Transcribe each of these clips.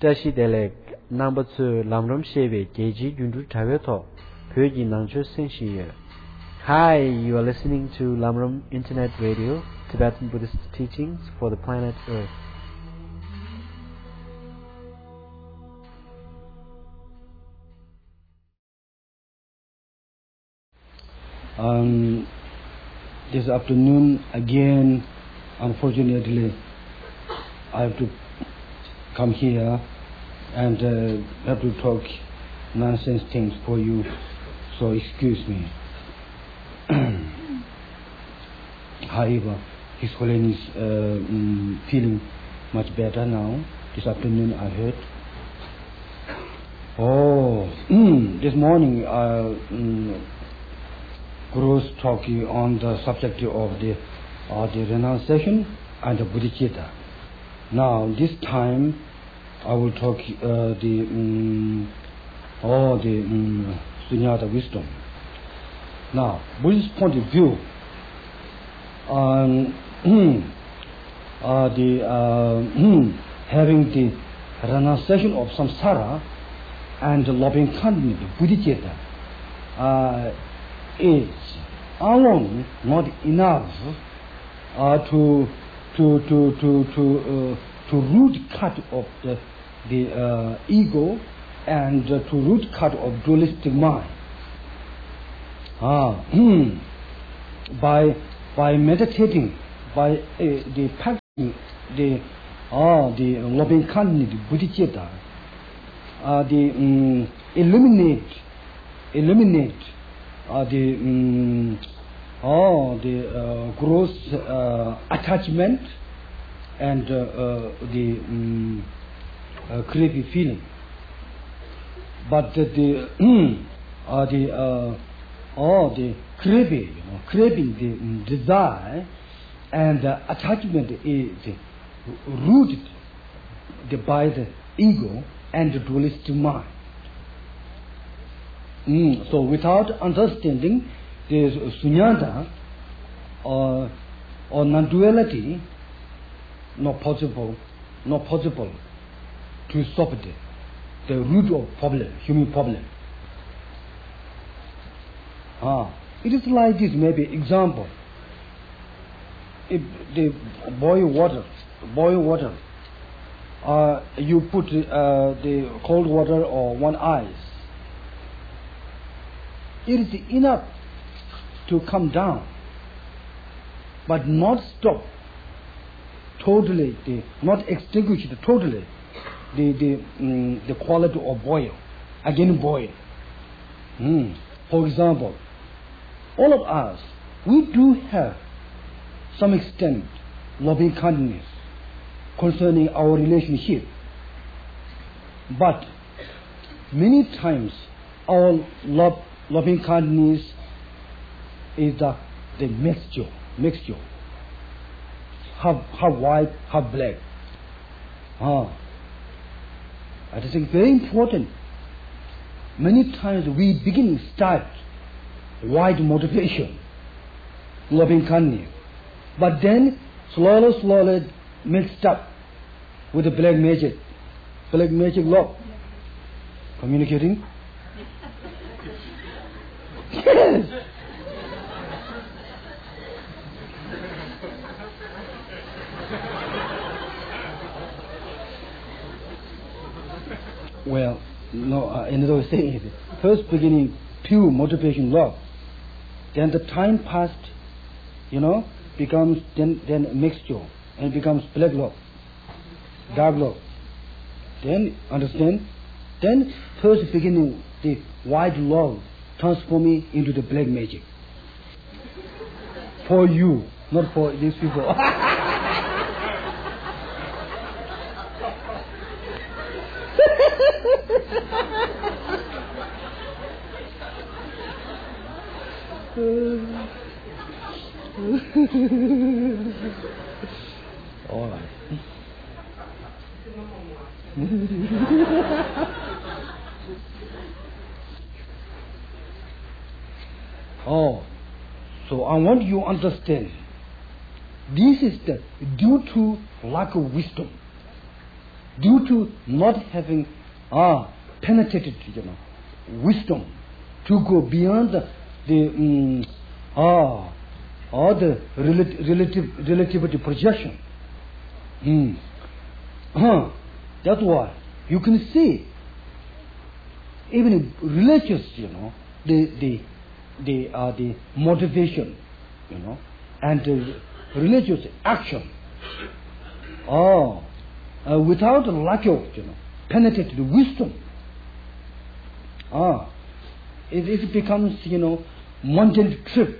Tashi Delek number 2 Lamram Shebe Geji Jundu Taveto Pyoji Nangcho Senshi. Hi, you are listening to Lamram Internet Radio, Tibetan Buddhist teachings for the planet Earth. This afternoon again, unfortunately, I have to come here and have to talk nonsense things for you, so excuse me. However, His Holiness feeling much better now. This afternoon I heard. This morning Guru's talking on the subject of the renunciation and the bodhicitta. Now this time I will talk the sunyata wisdom. Now, Buddhist point of view, having the renunciation of samsara and the loving kindness, bodhicitta, is alone not enough to root cut of the ego and to root cut of dualistic mind. By meditating, by the practicing the loving kindness, bodhicitta, eliminate the gross attachment and the creepy feeling. But the craving, the desire and attachment is rooted by the ego and the dualistic mind. So without understanding this sunyata or non-duality, not possible to stop the root of problem, human problem. It is like this, maybe example. If the boil water, you put the cold water or one ice, it is enough to come down, but not stop totally, not extinguish totally the quality of boil, again boil. For example, all of us, we do have some extent loving kindness concerning our relationship, but many times our loving kindness is the mixture, half white, half black. I think very important. Many times we start white motivation, loving kindness, but then slowly mixed up with the black magic love. Communicating? Yes. Well, no, another way of saying it. First beginning, pure motivation, love. Then the time passed, becomes then a mixture and becomes black love, dark love. Then, understand? Then first beginning, the white love transforming into the black magic. For you, not for these people. All right. So I want you to understand. This is due to lack of wisdom. due to not having penetrated, wisdom to go beyond the relativity projection. That's why you can see even religious, the motivation, and the religious action, without a lack of, penetrated wisdom, it becomes, mundane trip.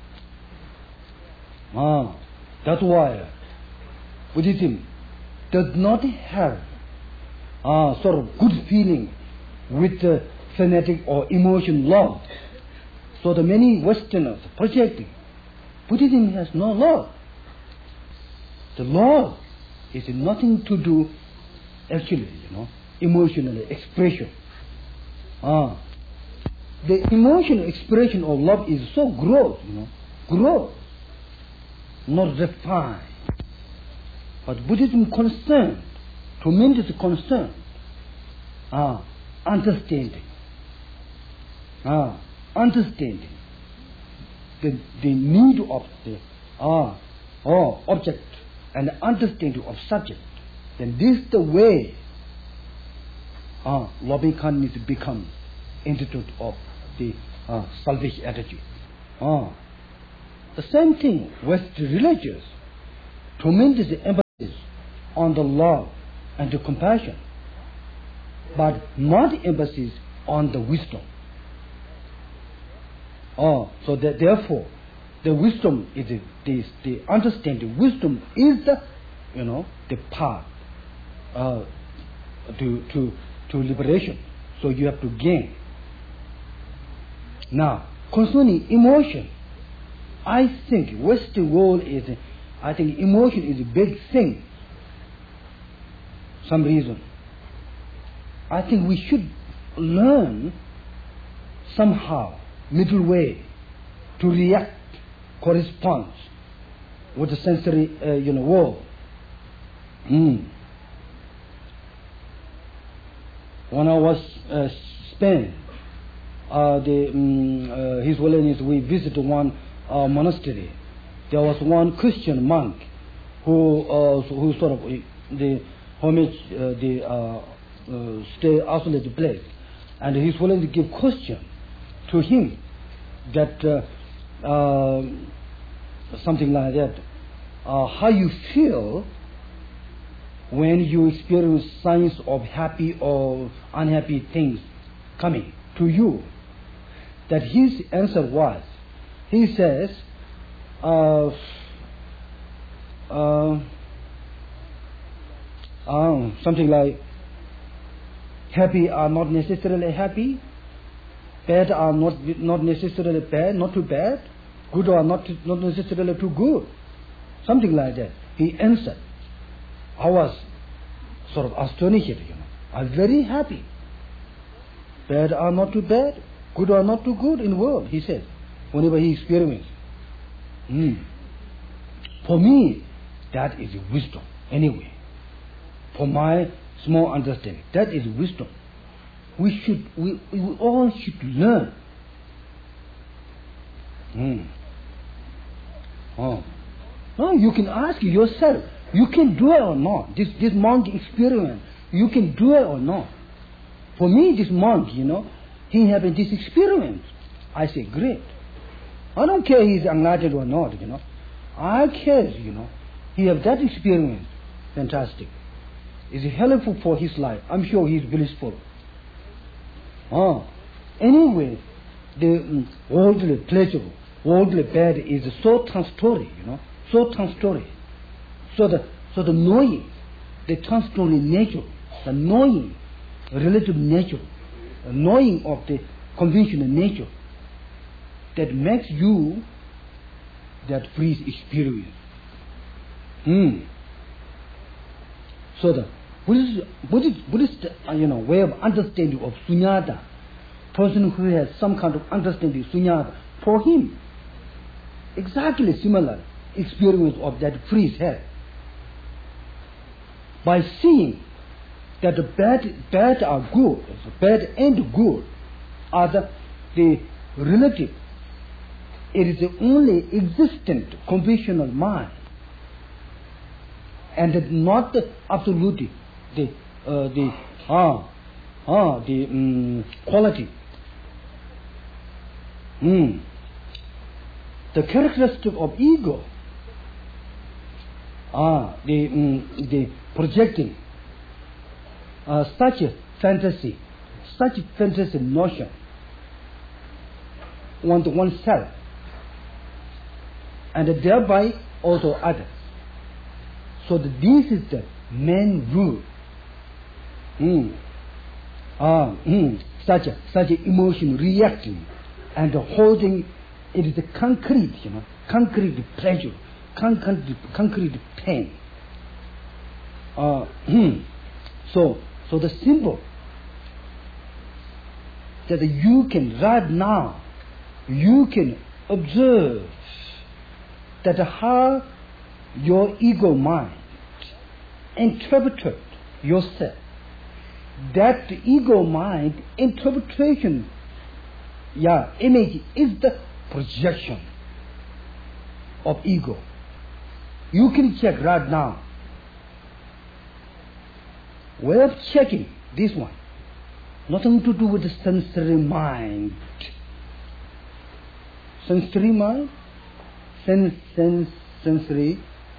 That's why Buddhism does not have sort of good feeling with fanatic or emotion love. So the many Westerners projecting Buddhism has no love. The love is nothing to do actually, emotional expression. The emotional expression of love is so gross, gross, not refined. But Buddhism concerned, tremendous concern, understanding the need of the object and understanding of subject. Then this is the way loving kindness becomes institute of the selfish attitude. The same thing with the religious, tremendous emphasis on the love and the compassion, but not emphasis on the wisdom. So that therefore, the wisdom is the understanding. Wisdom is the the path to liberation. So you have to gain. Now, concerning emotion, I think Western world I think emotion is a big thing. Some reason. I think we should learn somehow middle way to react, corresponds with the sensory world. When I was Spain, His Holiness, we visited one monastery. There was one Christian monk who sort of the homage, stay isolated place, and His Holiness give question to him that something like that, how you feel when you experience signs of happy or unhappy things coming to you. That his answer was, he says, something like, happy are not necessarily happy, bad are not necessarily bad, not too bad, good are not necessarily too good, something like that. He answered. I was sort of astonished, I'm very happy. Bad are not too bad, good are not too good in the world, he said, whenever he experienced. For me, that is wisdom, anyway. For my small understanding, that is wisdom. We all should learn. No, you can ask yourself, you can do it or not. This monk experiment, you can do it or not. For me, this monk, he having this experience. I say, great. I don't care he's enlightened or not, I care, he have that experience. Fantastic. Is it helpful for his life? I'm sure he's blissful. Anyway, the worldly pleasure, worldly bad is so transitory, so transitory. So the knowing, the transitory nature, the knowing, relative nature, the knowing of the conventional nature, that makes you that frees experience. So the Buddhist way of understanding of sunyata, person who has some kind of understanding of sunyata, for him, exactly similar experience of that freeze head. By seeing that bad are good, bad and good are the relative. It is the only existent conventional mind, and not the absolute, the quality. The characteristic of ego are the projecting such a fantasy notion onto oneself, and thereby also others. So that this is the main rule. Such a emotion reacting and holding, it is a concrete, concrete pleasure, concrete pain. So the symbol that you can right now, you can observe that how your ego mind interpreted yourself. That ego mind interpretation, image is the projection of ego. You can check right now. Way of checking this one, nothing to do with the sensory mind. Sensory mind, sensory.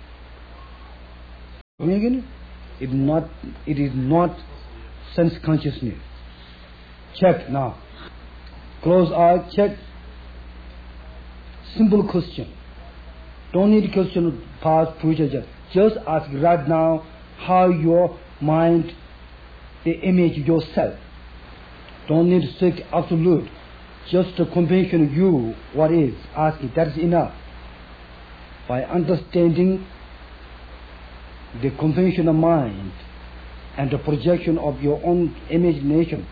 Again, it is not sense consciousness. Check now. Close eye, check. Simple question. Don't need question past, future. Just ask right now how your mind, the image yourself. Don't need to seek absolute. Just the convention you, what is, ask it. That is enough. By understanding the conventional mind and the projection of your own imagination,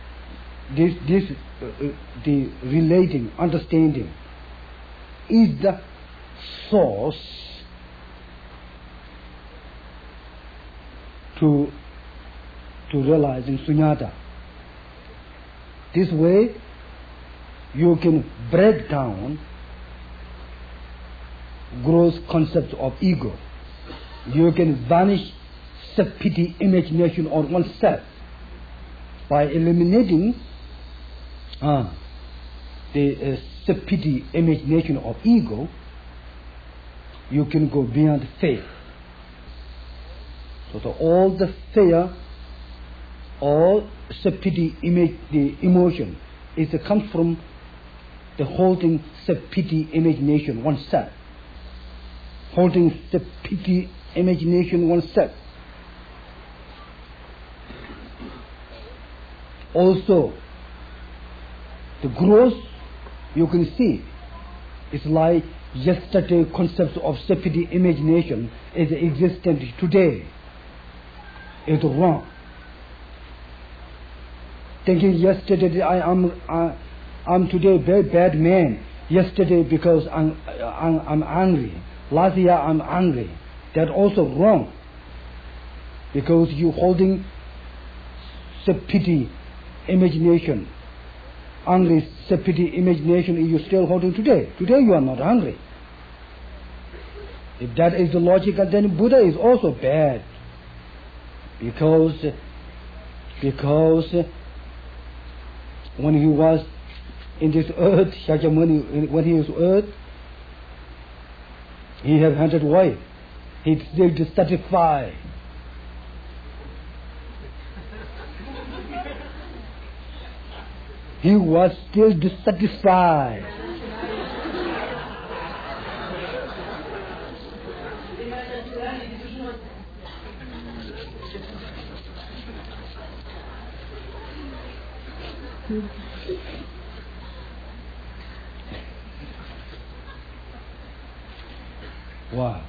the relating, understanding is the source to realizing sunyata. This way you can break down gross concepts of ego. You can vanish self-pity imagination on oneself by eliminating the self-pity imagination of ego. You can go beyond faith. So all the fear, all self-pity the emotion comes from the holding self-pity imagination oneself. Holding self-pity imagination oneself. Also, the growth you can see is like yesterday concepts of self-pity imagination is existent today. It's wrong. Thinking yesterday I'm today very bad man. Yesterday because I'm angry. Last year I'm angry. That's also wrong. Because you holding self-pity imagination. Angry self-pity imagination you still holding today. Today you are not angry. If that is the logic, then Buddha is also bad. Because when he was in this earth, Shakyamuni, when he was earth, he had 100 wives. He still dissatisfied. He was still dissatisfied. Wow.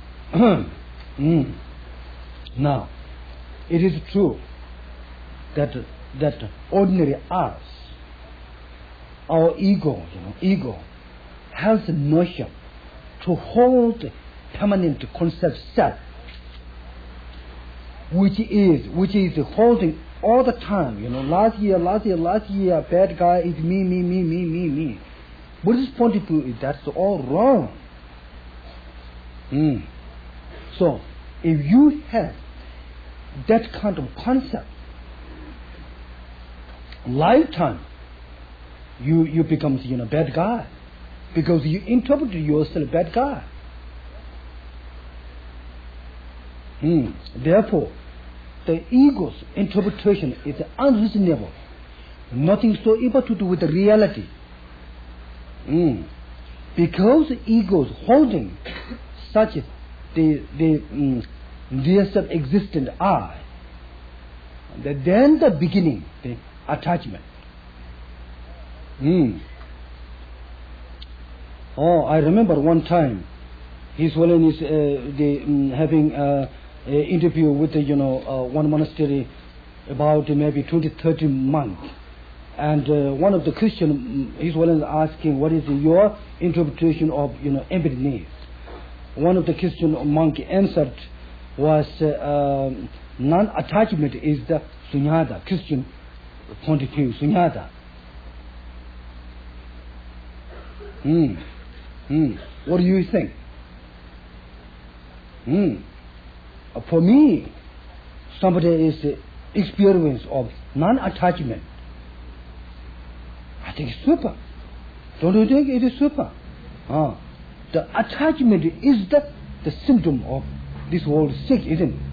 Now, it is true that ordinary us, our ego has a notion to hold permanent concept self. which is holding all the time. Last year, bad guy is me. Buddhist point of view is that's all wrong. So, if you have that kind of concept, lifetime, you become bad guy, because you interpret yourself bad guy. Therefore, the ego's interpretation is unreasonable. Nothing so able to do with the reality. Because the ego is holding such the self-existent I, then the beginning, the attachment. Oh, I remember one time, His Holiness having an interview with one monastery about maybe 20-30 months. And one of the Christian, His Holiness asking, what is your interpretation of emptiness? One of the Christian monk answered was, non-attachment is the sunyata, Christian point of view, sunyata. What do you think? For me, somebody is experience of non-attachment. I think it's super. Don't you think it is super? The attachment is the symptom of this world sick, isn't it?